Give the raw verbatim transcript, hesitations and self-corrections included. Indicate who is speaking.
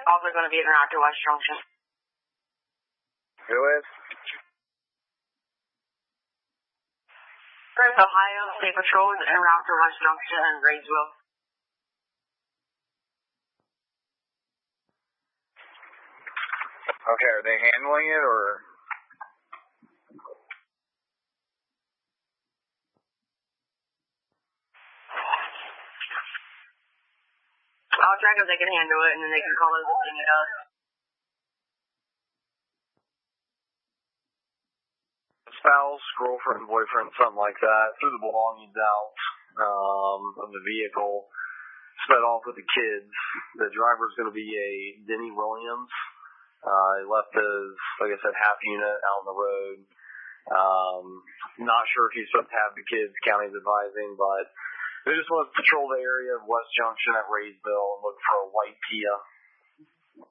Speaker 1: Also going to be in route to West Junction.
Speaker 2: Who is?
Speaker 1: First Ohio State Patrol is en route to West Junction and Graysville.
Speaker 2: Okay, are they handling it or?
Speaker 1: I'll check if they can handle it and then they can call us if they need us.
Speaker 2: Spouse, girlfriend, boyfriend, something like that, threw the belongings out um, of the vehicle, sped off with the kids. The driver's going to be a Denny Williams. Uh, he left his, like I said, half unit out on the road. Um, not sure if he's supposed to have the kids, county's advising, but they just want to patrol the area of West Junction at Raysville and look for a white Kia.